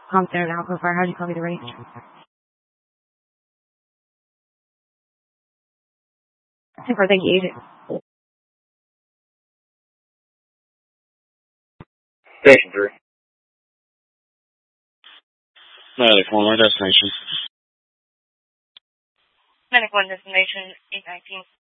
Compton and Alpha Fire. How do you copy the range? Super, thank you, agent. Station 3. Medic 1, my destination. Medic 1, destination 819.